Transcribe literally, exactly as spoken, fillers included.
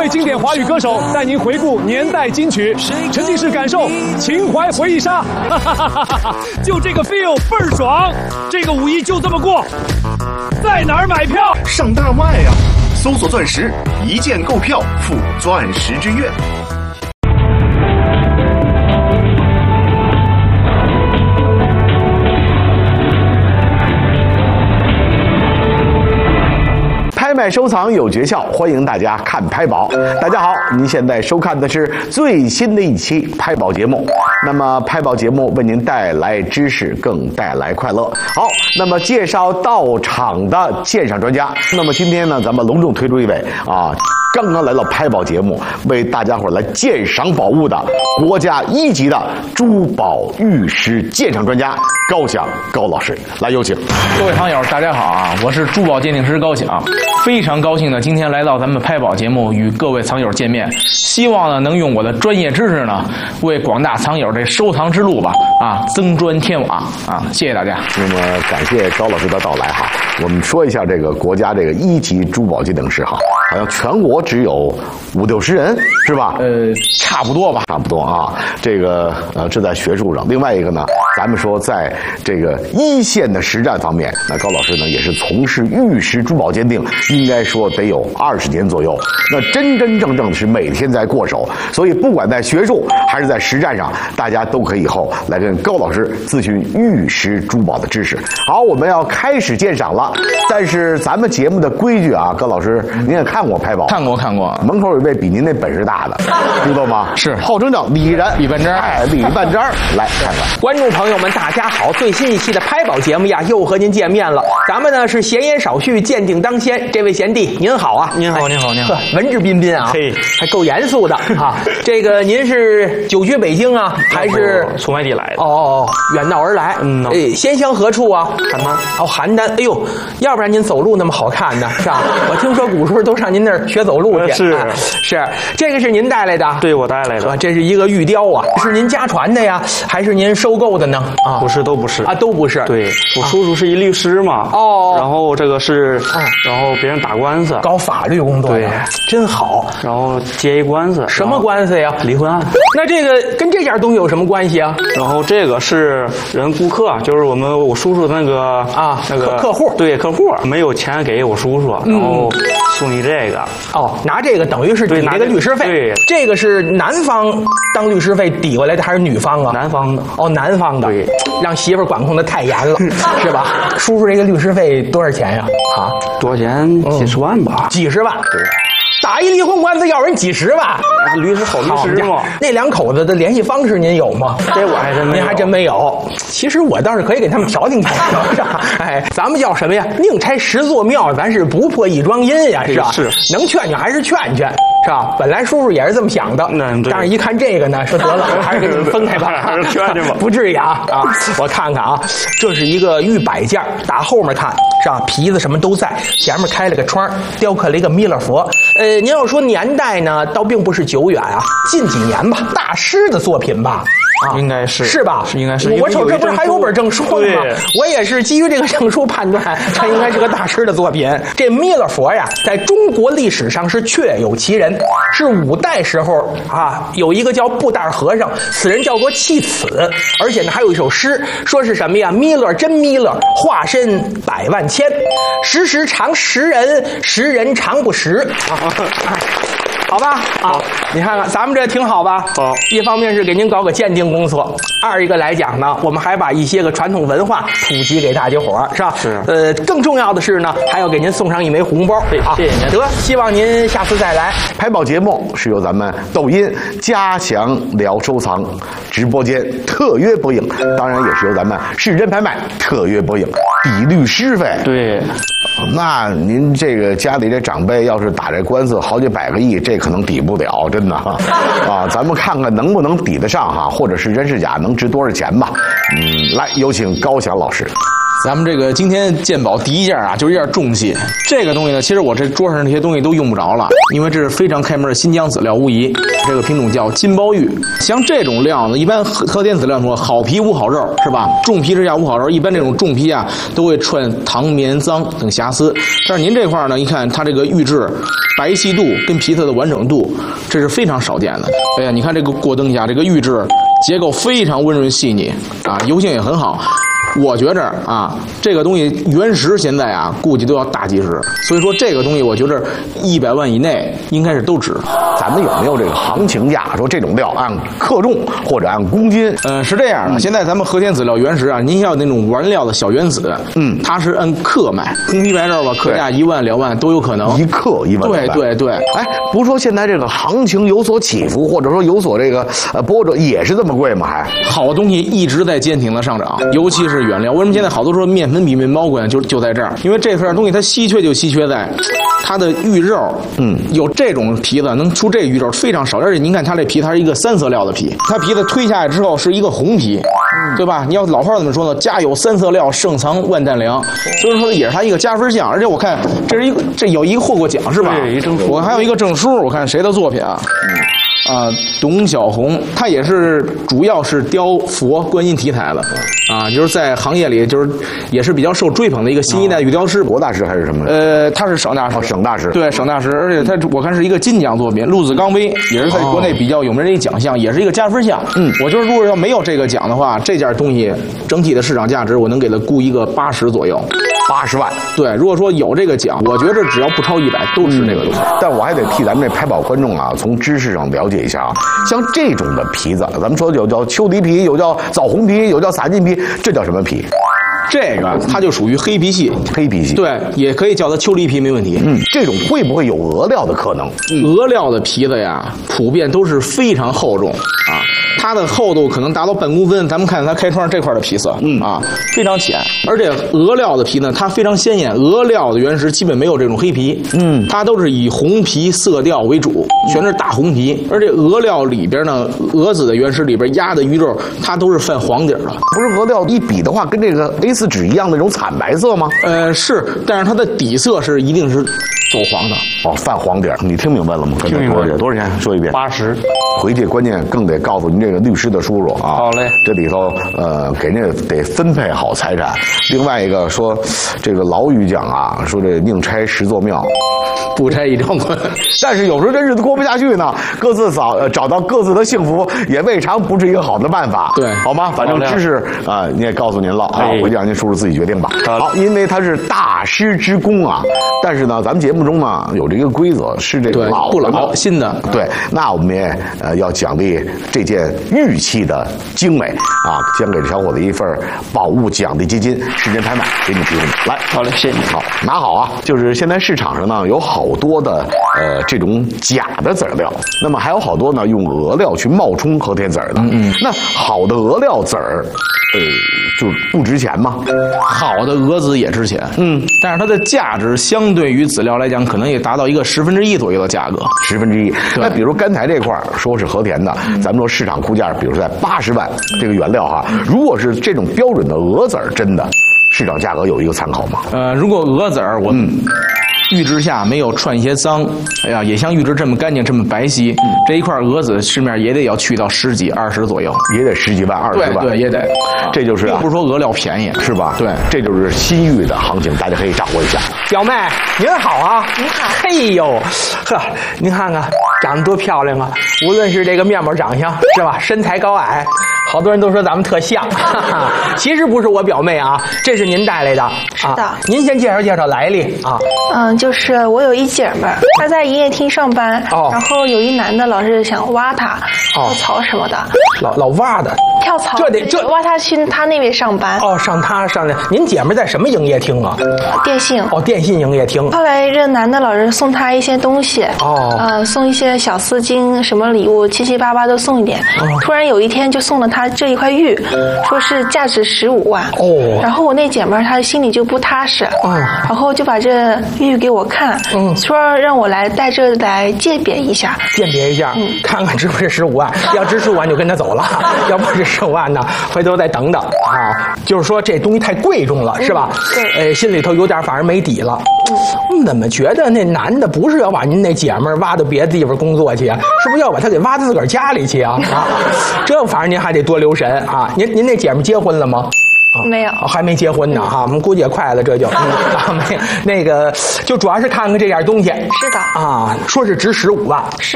位经典华语歌手带您回顾年代金曲，沉浸式感受情怀回忆杀。就这个 feel 倍儿爽，这个五一就这么过。在哪儿买票？ 上大麦呀、啊！搜索钻石，一键购票付钻石之月。 拍卖收藏有诀窍，欢迎大家看拍宝。大家好，您现在收看的是最新的一期拍宝节目。那么拍宝节目为您带来知识，更带来快乐。好，那么介绍到场的鉴赏专家。那么今天呢，咱们隆重推出一位啊，刚刚来到拍宝节目，为大家伙来鉴赏宝物的国家一级的珠宝玉石鉴赏专家高翔高老师，来有请。 各位网友，大家好啊，我是珠宝鉴定师高翔，非常高兴的今天来到咱们拍宝节目与各位藏友见面，希望呢能用我的专业知识呢，为广大藏友这收藏之路吧啊增砖添瓦啊，谢谢大家。 那么感谢高老师的到来哈，我们说一下这个国家这个一级珠宝鉴定师哈，好像全国只有五六十人是吧？ 呃，差不多吧， 差不多啊。这个呃，这在学术上。另外一个呢，咱们说在这个一线的实战方面，那高老师呢也是从事玉石珠宝鉴定，应该说得有二十年左右。那真真正正是每天在过手，所以不管在学术还是在实战上，大家都可以以后来跟高老师咨询玉石珠宝的知识。好，我们要开始鉴赏了，但是咱们节目的规矩啊，高老师您也看过拍宝？ 看过看过。 门口有一位比您那本事大的，知道吗？ 是号称叫李然李半扎， 哎，李半扎，来看看。 观众朋友们，大家好！最新一期的拍宝节目呀，又和您见面了。咱们呢是闲言少叙，鉴定当先。这位贤弟，您好啊！ 您好，您好，您好。 文质彬彬啊， 嘿， 还够严肃的啊。这个您是久居北京啊，还是从外地来的？ 哦，远道而来。嗯，哎，先乡何处啊？ 邯郸。 哦，邯郸。哎呦，要不然您走路那么好看呢，是吧？我听说古时候都上您那儿学走路去。 是、 啊、是，这个是您带来的？ 对，我带来的。 这是一个玉雕啊，是您家传的呀，还是您收购的呢？啊， 不是，都不是啊，都不是。 对，我叔叔是一律师嘛。 哦。 然后这个是，嗯，然后别人打官司， 搞法律工作。 对， 真好。 然后接一官司。 什么官司呀？ 离婚案。 那这个跟这件东西有什么关系啊？ 然后这个是人顾客，就是我们我叔叔那个啊那个客户， 对客户没有钱给我叔叔，然后送你这个。 哦，拿这个等于是抵这个律师费。 对， 这个是男方当律师费抵过来的还是女方啊？ 男方的。 哦，男方的。 对， 让媳妇管控的太严了，是吧？叔叔这个律师费多少钱呀？啊， 多少钱？几十万吧。 嗯、几十万。 对。 打一离婚官司要人几十万， 啊、律师好律师嘛。 那两口子的联系方式您有吗？ 这我还真没有。 您还真没有。其实我倒是可以给他们调停调停，是吧？哎，咱们叫什么呀？宁拆十座庙，咱是不破一桩阴呀，是吧？ 是。 能劝劝还是劝劝，是吧？本来叔叔也是这么想的， 嗯， 但是一看这个呢，说得了，还是给你们分开吧， 还是劝劝吧， 不至于啊啊！我看看啊，这是一个玉摆件，打后面看是吧？皮子什么都在，前面开了个窗，雕刻了一个弥勒佛。呃，您要说年代呢，倒并不是久远啊，近几年吧，大师的作品吧。 啊，应该是是吧？ 是应该是。 我瞅这不是还有本证书吗？我也是基于这个证书判断，这应该是个大师的作品。这弥勒佛呀，在中国历史上是确有其人，是五代时候啊，有一个叫布袋和尚，此人叫做弃子，而且呢还有一首诗，说是什么呀？弥勒真弥勒，化身百万千，时时常识人，识人常不识。好吧，啊，你看看咱们这挺好吧？ 好， 一方面是给您搞个鉴定工作，二一个来讲呢，我们还把一些个传统文化普及给大家伙儿，是吧？ 是。 呃，更重要的是呢，还要给您送上一枚红包。 对，谢谢您。 得，希望您下次再来。 拍宝节目是由咱们抖音嘉祥聊收藏直播间特约播映，当然也是由咱们市真拍卖特约播映，抵律师费。 对。 那您这个家里这长辈要是打这官司好几百个亿，这可能抵不了，真的啊！咱们看看能不能抵得上哈，或者是真是假，能值多少钱吧？嗯，来有请高翔老师。 咱们这个今天鉴宝第一件啊，就是一件重器。这个东西呢，其实我这桌上这些东西都用不着了，因为这是非常开门的新疆籽料无疑。这个品种叫金包玉。像这种料呢，一般和和田籽料说好皮无好肉，是吧？重皮之下无好肉，一般这种重皮啊都会串糖棉脏等瑕疵。但是您这块呢，一看它这个玉质、白皙度跟皮色的完整度，这是非常少见的。哎呀，你看这个过灯下这个玉质结构非常温润细腻啊，油性也很好。我觉着啊，这个东西原石现在啊，估计都要大几十，所以说这个东西我觉着一百万以内应该是都值。 咱们有没有这个行情价？说这种料按克重或者按公斤？ 嗯，是这样的。现在咱们和田籽料原石啊，您要那种原料的小原籽，嗯，它是按克卖，红皮白肉吧，克价一万两万都有可能。 一克一万。 对对对。 哎，不是说现在这个行情有所起伏，或者说有所这个呃波折，也是这么贵吗？还好东西一直在坚挺的上涨，尤其是原料。为什么现在好多说面粉比面包贵呢？就就在这儿，因为这份东西它稀缺就稀缺在它的玉肉，嗯，有这种皮子能出这玉肉非常少，而且您看它这皮，它是一个三色料的皮，它皮子推下来之后是一个红皮，对吧？你要老话怎么说呢？家有三色料，盛藏万担粮，所以说也是它一个加分项。而且我看这是一个这有一个获过奖是吧？ 对，一证书。 我还有一个证书，我看谁的作品啊？嗯。啊，董小红，他也是主要是雕佛、观音题材的，啊，就是在行业里就是也是比较受追捧的一个新一代玉雕师。 国大师还是什么？ 呃，他是省大师， 哦，省大师， 对，省大师，而且他我看是一个金奖作品，陆子钢杯，也是在国内比较有名的一个奖项，也是一个加分项。嗯，我就是如果要没有这个奖的话，这件东西整体的市场价值我能给它估一个八十左右。 八十万， 对。如果说有这个奖，我觉得只要不超一百，都值这个东西。 嗯。但我还得替咱们这拍宝观众啊，从知识上了解一下啊。像这种的皮子，咱们说有叫秋梨皮，有叫枣红皮，有叫洒金皮，这叫什么皮？ 这个它就属于黑皮系， 黑皮系， 对，也可以叫它秋梨皮，没问题。 嗯，这种会不会有俄料的可能？ 俄料的皮子呀，普遍都是非常厚重啊。它的厚度可能达到半公分，咱们看它开窗这块的皮色，嗯啊，非常浅。而且俄料的皮呢，它非常鲜艳。俄料的原石基本没有这种黑皮，嗯，它都是以红皮色调为主，全是大红皮。而且俄料里边呢，俄子的原石里边压的鱼肉，它都是泛黄底的。 不是俄料一比的话，跟这个 A 四 纸一样那种惨白色吗？ 呃，是，但是它的底色是一定是走黄的。 哦，泛黄底儿，你听明白了吗？ 听明白了。 多少钱？说一遍。 八十。 回去关键更得告诉您这个律师的叔叔啊。 好嘞。 这里头呃，给人家得分配好财产。另外一个说，这个老语讲啊，说这宁拆十座庙， 不拆一张官。 但是有时候这日子过不下去呢，各自找呃找到各自的幸福，也未尝不是一个好的办法。 对， 好吗？反正知识啊、呃，你也告诉您了啊，回去让您叔叔自己决定吧。好，因为他是大师之功啊。但是呢，咱们节目中呢有这个规则，是这个老不老新的。 对，那我们也呃要奖励这件玉器的精美啊，将给这小伙子一份宝物奖励基金，时间拍卖给你提供。来， 好嘞，谢谢你。 好，拿好啊。就是现在市场上呢有好多的呃这种假的籽料，那么还有好多呢用俄料去冒充和田籽的。嗯嗯。那好的俄料籽儿，呃，就不值钱吗？ 好的俄籽也值钱，嗯，但是它的价值相对于籽料来讲，可能也达到一个十分之一左右的价格， 十分之一。那比如刚才这块儿说是和田的，嗯、咱们说市场估价，比如说在八十万这个原料哈，如果是这种标准的俄籽儿，真的市场价格有一个参考吗？ 呃，如果俄籽儿我们。嗯玉质下没有串一些脏，哎呀，也像玉质这么干净这么白皙，嗯、这一块鹅子市面也得要去到十几二十左右， 也得十几万二十万， 对对也得， 这就是、啊、 并不是说俄料便宜， 是吧？ 对， 这就是新玉的行情，大家可以掌握一下。 表妹您好啊，您好，嘿呦，呵，您看看长得多漂亮啊！无论是这个面貌长相是吧，身材高矮。好多人都说咱们特像，哈哈，其实不是我表妹啊，这是您带来的。 是的， 啊、您先介绍介绍来历啊。 嗯，就是我有一姐们儿，她在营业厅上班，哦、然后有一男的老是想挖她，跳槽什么的。 老老挖的。 跳槽。 这得这挖她去他那边上班。 哦，上他上那。您姐们在什么营业厅啊？ 电信。 哦，电信营业厅。 后来这男的老是送她一些东西，哦，呃，送一些小丝巾，什么礼物，七七八八都送一点。哦、突然有一天就送了她这一块玉，说是价值十五万。哦。然后我那姐们儿她心里就不踏实，嗯，然后就把这玉给我看，嗯，说让我我来带这来鉴别一下， 鉴别一下，嗯，看看值不值十五万。要值十五万就跟他走了，要不值十五万呢，回头再等等啊。就是说这东西太贵重了，是吧？ 对， 哎，心里头有点反而没底了。嗯，怎么觉得那男的不是要把您那姐们儿挖到别的地方工作去，是不是要把他给挖到自个儿家里去啊？啊，这反正您还得多留神啊。您您那姐们儿结婚了吗？ 啊、没有、 哦，还没结婚呢哈，我们估计也快了，这就、嗯、啊没那个，就主要是看看这点东西。 是的啊，说是值十五万， 是。